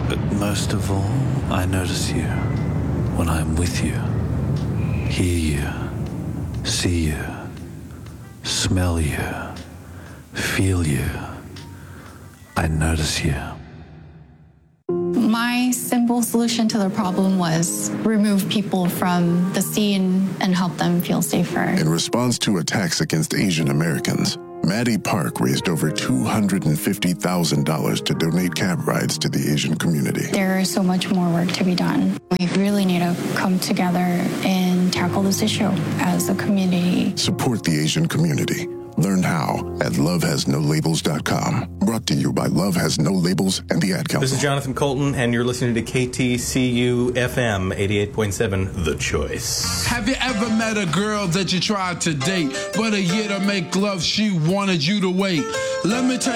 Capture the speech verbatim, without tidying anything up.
But most of all, I notice you when I'm with you, hear you, see you, smell you, feel you. I notice you. My simple solution to the problem was remove people from the scene and help them feel safer. In response to attacks against Asian Americans, Maddie Park raised over two hundred fifty thousand dollars to donate cab rides to the Asian community. There is so much more work to be done. We really need to come together and tackle this issue as a community. Support the Asian community. Learn how at love has no labels dot com. Brought to you by Love Has No Labels and the Ad Council. This is Jonathan Colton, and you're listening to K T C U F M eighty-eight point seven, The Choice. Have you ever met a girl that you tried to date, but a year to make love, she wanted you to wait? Let me tell you.